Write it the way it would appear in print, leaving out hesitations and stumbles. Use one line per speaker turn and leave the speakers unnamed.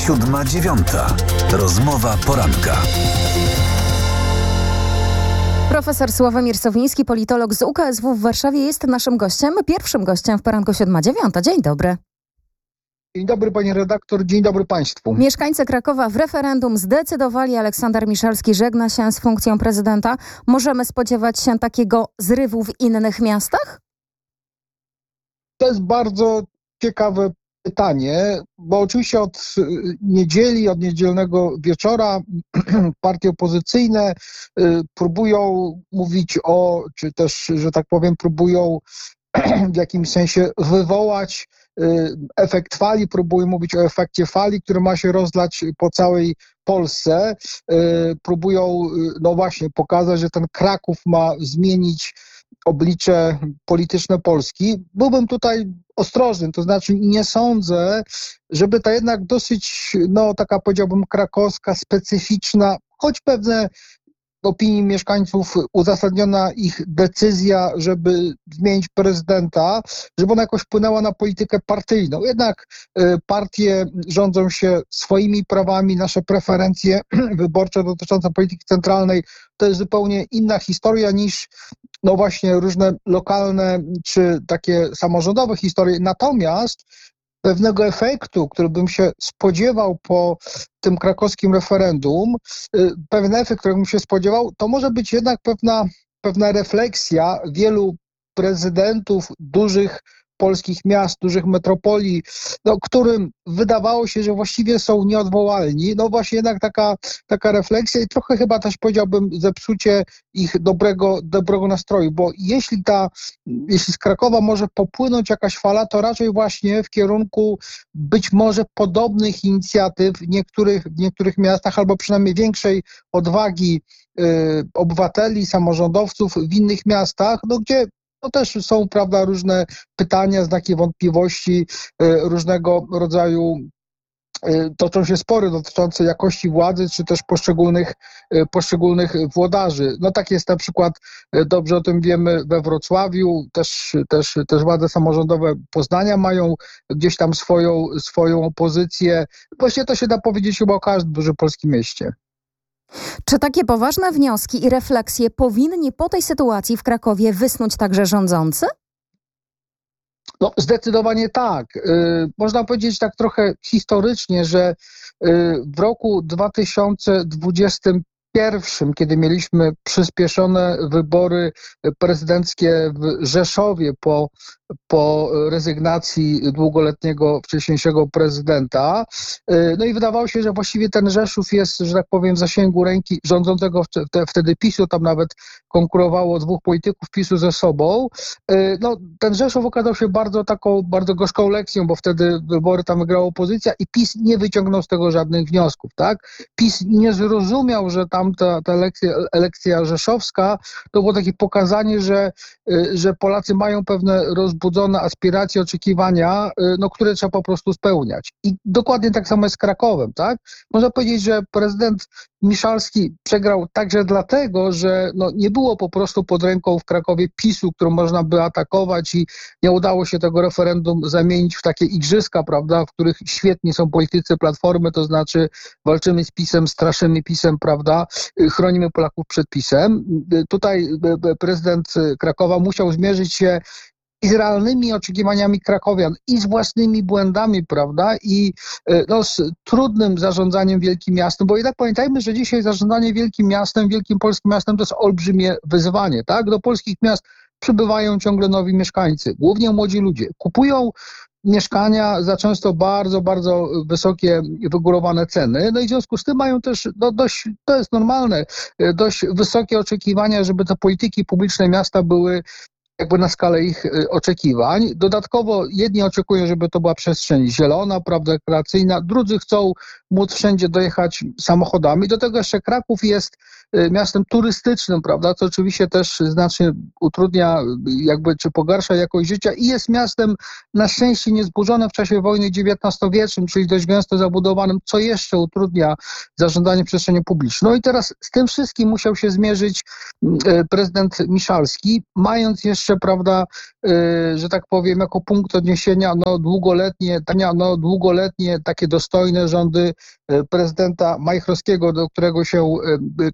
7:09. Rozmowa poranka.
Profesor Sławomir Sowiński, politolog z UKSW w Warszawie, jest naszym gościem, pierwszym gościem w poranku 7:09. Dzień dobry.
Dzień dobry pani redaktor, dzień dobry państwu.
Mieszkańcy Krakowa w referendum zdecydowali, Aleksander Miszalski żegna się z funkcją prezydenta. Możemy spodziewać się takiego zrywu w innych miastach?
To jest bardzo ciekawe pytanie, bo oczywiście od niedzielnego wieczora partie opozycyjne próbują mówić czy też, że tak powiem, próbują w jakimś sensie wywołać efekt fali, próbują mówić o efekcie fali, który ma się rozlać po całej Polsce. Próbują, no właśnie, pokazać, że ten Kraków ma zmienić oblicze polityczne Polski. Byłbym tutaj ostrożny, to znaczy nie sądzę, żeby ta jednak dosyć, taka powiedziałbym krakowska, specyficzna, choć pewne opinii mieszkańców uzasadniona ich decyzja, żeby zmienić prezydenta, żeby ona jakoś wpłynęła na politykę partyjną. Jednak partie rządzą się swoimi prawami, nasze preferencje wyborcze dotyczące polityki centralnej to jest zupełnie inna historia niż właśnie różne lokalne czy takie samorządowe historie. Natomiast pewnego efektu, który bym się spodziewał po tym krakowskim referendum, pewien efekt, którego bym się spodziewał, to może być jednak pewna refleksja wielu prezydentów dużych polskich miast, dużych metropolii, którym wydawało się, że właściwie są nieodwołalni. Właśnie jednak taka refleksja i trochę chyba też powiedziałbym zepsucie ich dobrego nastroju, bo jeśli z Krakowa może popłynąć jakaś fala, to raczej właśnie w kierunku być może podobnych inicjatyw w niektórych miastach, albo przynajmniej większej odwagi obywateli, samorządowców w innych miastach, gdzie też są, prawda, różne pytania, znaki wątpliwości, różnego rodzaju toczą się spory dotyczące jakości władzy, czy też poszczególnych włodarzy. Tak jest na przykład, dobrze o tym wiemy, we Wrocławiu, też władze samorządowe Poznania mają gdzieś tam swoją opozycję. Właściwie to się da powiedzieć chyba o każdym dużym polskim mieście.
Czy takie poważne wnioski i refleksje powinni po tej sytuacji w Krakowie wysnuć także rządzący?
Zdecydowanie tak. Można powiedzieć tak trochę historycznie, że w roku 2021, kiedy mieliśmy przyspieszone wybory prezydenckie w Rzeszowie po rezygnacji długoletniego, wcześniejszego prezydenta. I wydawało się, że właściwie ten Rzeszów jest, że tak powiem, w zasięgu ręki rządzącego wtedy PiS-u. Tam nawet konkurowało dwóch polityków PiS-u ze sobą. Ten Rzeszów okazał się bardzo gorzką lekcją, bo wtedy wybory tam wygrała opozycja i PiS nie wyciągnął z tego żadnych wniosków, tak? PiS nie zrozumiał, że tam ta elekcja rzeszowska to było takie pokazanie, że Polacy mają pewne rozbudzone aspiracje, oczekiwania, które trzeba po prostu spełniać. I dokładnie tak samo jest z Krakowem, tak? Można powiedzieć, że prezydent Miszalski przegrał także dlatego, że nie było po prostu pod ręką w Krakowie PiS-u, którą można by atakować i nie udało się tego referendum zamienić w takie igrzyska, prawda, w których świetni są politycy Platformy, to znaczy walczymy z PiS-em, straszymy PiS-em, prawda, chronimy Polaków przed PiS-em. Tutaj prezydent Krakowa musiał zmierzyć się i z realnymi oczekiwaniami krakowian, i z własnymi błędami, prawda, i z trudnym zarządzaniem wielkim miastem, bo jednak pamiętajmy, że dzisiaj zarządzanie wielkim miastem, wielkim polskim miastem to jest olbrzymie wyzwanie, tak? Do polskich miast przybywają ciągle nowi mieszkańcy, głównie młodzi ludzie, kupują mieszkania za często bardzo, bardzo wysokie, wygórowane ceny. I w związku z tym mają też dość, to jest normalne, dość wysokie oczekiwania, żeby te polityki publiczne miasta były jakby na skalę ich oczekiwań. Dodatkowo jedni oczekują, żeby to była przestrzeń zielona, prawda, rekreacyjna, drudzy chcą móc wszędzie dojechać samochodami. Do tego jeszcze Kraków jest miastem turystycznym, prawda, co oczywiście też znacznie utrudnia czy pogarsza jakość życia i jest miastem na szczęście niezburzonym w czasie wojny XIX-wiecznym, czyli dość gęsto zabudowanym, co jeszcze utrudnia zarządzanie przestrzenią publiczną. No i teraz z tym wszystkim musiał się zmierzyć prezydent Miszalski, mając jeszcze, prawda, że tak powiem, jako punkt odniesienia długoletnie takie dostojne rządy prezydenta Majchrowskiego, do którego się